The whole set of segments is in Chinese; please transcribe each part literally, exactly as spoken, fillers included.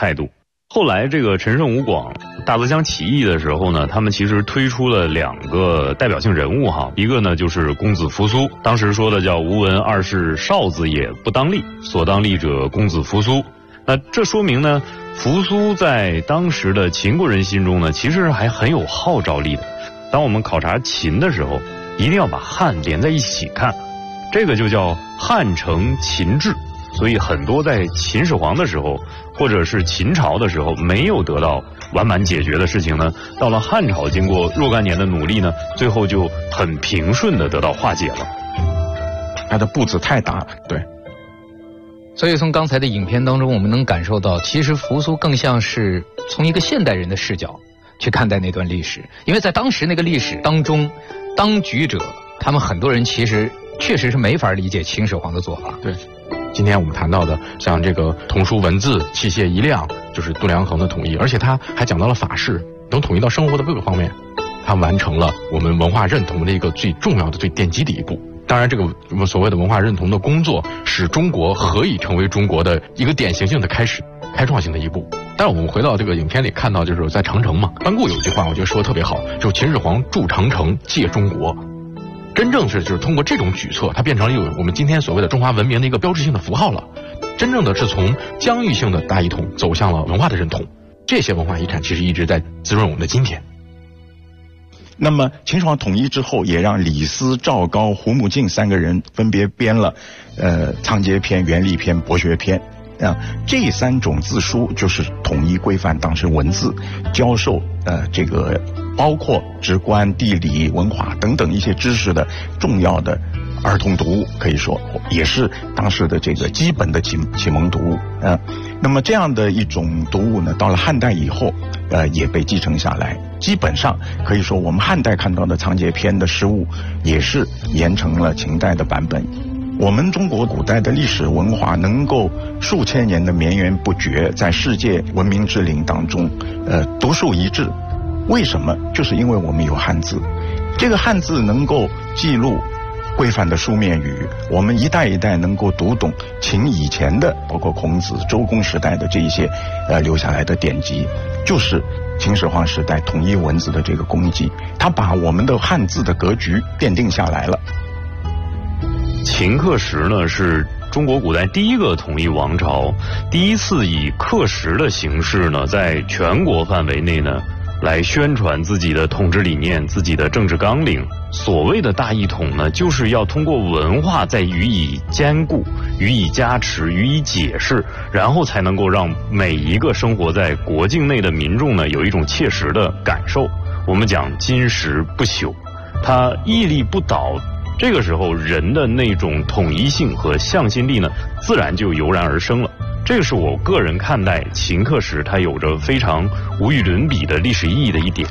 态度。后来这个陈胜吴广大泽乡起义的时候呢，他们其实推出了两个代表性人物哈，一个呢就是公子扶苏，当时说的叫吾闻二世少子也不当立，所当立者公子扶苏。那这说明呢，扶苏在当时的秦国人心中呢，其实还很有号召力的。当我们考察秦的时候，一定要把汉连在一起看，这个就叫汉承秦制。所以很多在秦始皇的时候，或者是秦朝的时候没有得到完满解决的事情呢，到了汉朝经过若干年的努力呢，最后就很平顺的得到化解了。 它的步子太大了，对。 所以从刚才的影片当中，我们能感受到，其实扶苏更像是从一个现代人的视角去看待那段历史，因为在当时那个历史当中，当局者他们很多人其实确实是没法理解秦始皇的做法。 对。今天我们谈到的像这个童书文字、器械一量，就是度量衡的统一，而且他还讲到了法式，能统一到生活的各个方面，他完成了我们文化认同的一个最重要的、最奠基的一步。当然，这个我们所谓的文化认同的工作，使中国何以成为中国的一个典型性的开始、开创性的一步。但是我们回到这个影片里看到，就是在长城嘛，班固有一句话，我觉得说的特别好，就是秦始皇筑长城，借中国。真正是就是通过这种举措，它变成了一个我们今天所谓的中华文明的一个标志性的符号了。真正的是从疆域性的大一统走向了文化的认同，这些文化遗产其实一直在滋润我们的今天。 那么秦始皇统一之后，也让李斯、赵高、胡穆敬三个人分别编了呃仓颉篇、元历篇、博学篇啊，这三种字书就是统一规范当时文字教授呃这个包括直观、地理、文化等等一些知识的重要的儿童读物，可以说也是当时的这个基本的启启蒙读物啊。那么这样的一种读物呢，到了汉代以后，呃，也被继承下来。基本上可以说，我们汉代看到的仓颉篇的诗物，也是沿承了秦代的版本。我们中国古代的历史文化能够数千年的绵延不绝，在世界文明之林当中，呃，独树一帜。为什么？就是因为我们有汉字，这个汉字能够记录规范的书面语，我们一代一代能够读懂秦以前的，包括孔子、周公时代的这一些呃留下来的典籍，就是秦始皇时代统一文字的这个功绩，他把我们的汉字的格局奠定下来了。 秦刻石呢，是中国古代第一个统一王朝，第一次以刻石的形式呢，在全国范围内呢，来宣传自己的统治理念、自己的政治纲领。所谓的大一统呢，就是要通过文化再予以兼顾、予以加持、予以解释，然后才能够让每一个生活在国境内的民众呢，有一种切实的感受。我们讲金石不朽，它屹立不倒，这个时候人的那种统一性和向心力呢，自然就油然而生了。这个是我个人看待秦刻石它有着非常无与伦比的历史意义的一点。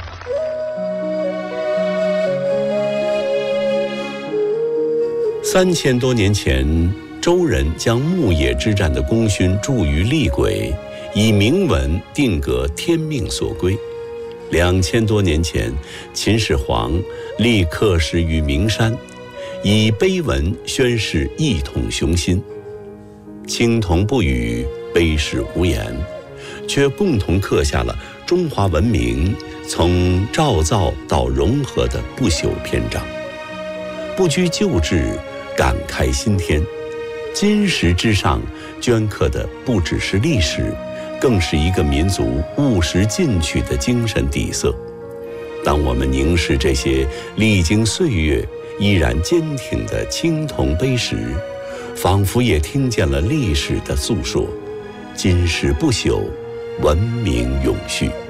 三千多年前，周人将牧野之战的功勋铸于厉轨，以铭文定格天命所归。两千多年前，秦始皇立刻石于名山，以碑文宣示一统雄心。青铜不语，碑石无言，却共同刻下了中华文明从造造到融合的不朽篇章。不拘旧制，感慨新天，金石之上镌刻的不只是历史，更是一个民族务实进取的精神底色。当我们凝视这些历经岁月依然坚挺的青铜碑石，仿佛也听见了历史的诉说，金石不朽，文明永续。